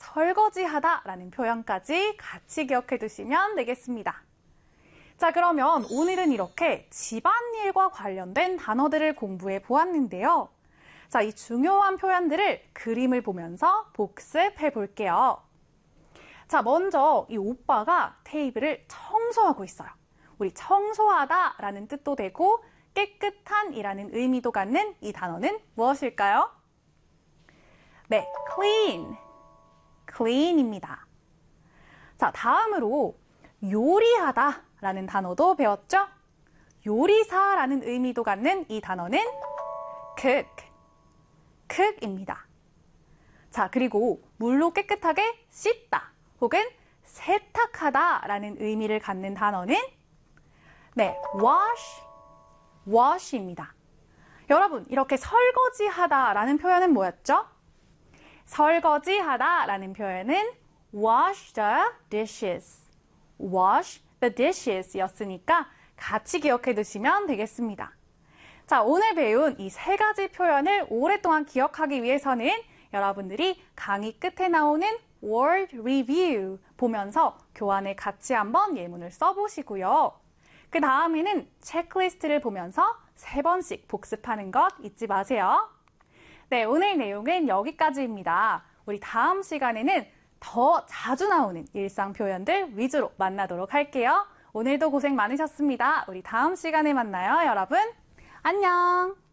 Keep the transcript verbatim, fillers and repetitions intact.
설거지하다라는 표현까지 같이 기억해 두시면 되겠습니다. 자, 그러면 오늘은 이렇게 집안일과 관련된 단어들을 공부해 보았는데요. 자, 이 중요한 표현들을 그림을 보면서 복습해 볼게요. 자, 먼저 이 오빠가 테이블을 청소하고 있어요. 우리 청소하다라는 뜻도 되고 깨끗한이라는 의미도 갖는 이 단어는 무엇일까요? 네, clean, clean입니다. 자, 다음으로 요리하다라는 단어도 배웠죠? 요리사라는 의미도 갖는 이 단어는 cook, cook입니다. 자, 그리고 물로 깨끗하게 씻다 혹은 세탁하다라는 의미를 갖는 단어는 네, wash, wash입니다. 여러분, 이렇게 설거지하다라는 표현은 뭐였죠? 설거지하다라는 표현은 wash the dishes, wash the dishes 였으니까 같이 기억해 두시면 되겠습니다. 자, 오늘 배운 이 세 가지 표현을 오랫동안 기억하기 위해서는 여러분들이 강의 끝에 나오는 word review 보면서 교환에 같이 한번 예문을 써보시고요. 그 다음에는 체크리스트를 보면서 세 번씩 복습하는 것 잊지 마세요. 네, 오늘 내용은 여기까지입니다. 우리 다음 시간에는 더 자주 나오는 일상 표현들 위주로 만나도록 할게요. 오늘도 고생 많으셨습니다. 우리 다음 시간에 만나요, 여러분. 안녕!